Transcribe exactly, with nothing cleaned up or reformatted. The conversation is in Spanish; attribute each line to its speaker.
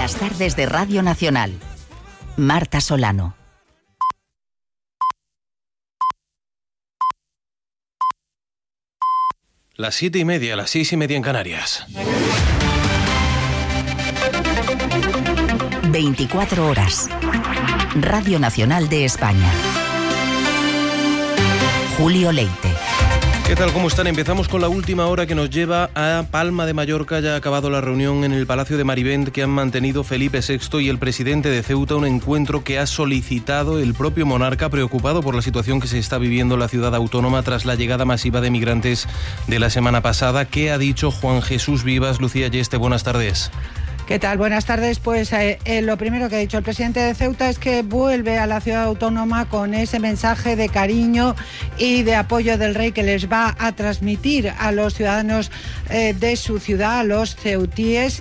Speaker 1: Las tardes de Radio Nacional. Marta Solano.
Speaker 2: Las siete y media, las seis y media en Canarias.
Speaker 1: veinticuatro horas. Radio Nacional de España. Julio Leite.
Speaker 2: ¿Qué tal? ¿Cómo están? Empezamos con la última hora que nos lleva a Palma de Mallorca. Ya ha acabado la reunión en el Palacio de Marivent que han mantenido Felipe sexto y el presidente de Ceuta, un encuentro que ha solicitado el propio monarca, preocupado por la situación que se está viviendo en la ciudad autónoma tras la llegada masiva de migrantes de la semana pasada. ¿Qué ha dicho Juan Jesús Vivas? Lucía Yeste, buenas tardes.
Speaker 3: ¿Qué tal? Buenas tardes. Pues eh, eh, lo primero que ha dicho el presidente de Ceuta es que vuelve a la ciudad autónoma con ese mensaje de cariño y de apoyo del rey que les va a transmitir a los ciudadanos eh, de su ciudad, a los ceutíes,